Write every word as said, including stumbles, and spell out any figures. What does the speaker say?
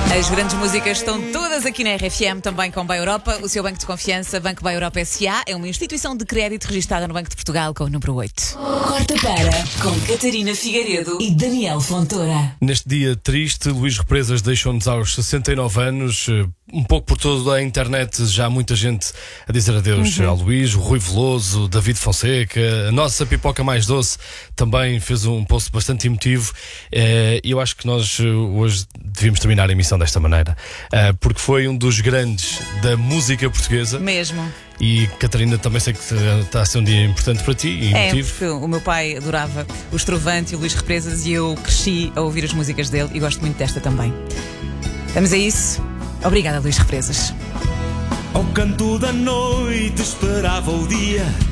As grandes músicas estão todas aqui na R F M, também com Bem Europa, o seu banco de confiança. Banco Bem Europa S A é uma instituição de crédito registada no Banco de Portugal com o número oito. Corta para com Catarina Figueiredo e Daniel Fontoura. Neste dia triste, Luís Represas deixou-nos aos sessenta e nove anos. Um pouco por toda a internet, já há muita gente a dizer adeus uhum. ao Luís, o Rui Veloso, David Fonseca, a nossa pipoca mais doce também fez um post bastante emotivo. E eu acho que nós hoje devíamos terminar a emissão desta maneira, porque foi um dos grandes da música portuguesa. Mesmo. E Catarina, também sei que está a ser um dia importante para ti e é, emotivo. Porque o meu pai adorava o Estrovante e o Luís Represas e eu cresci a ouvir as músicas dele e gosto muito desta também. Vamos a isso. Obrigada, Luís Represas. Ao canto da noite esperava o dia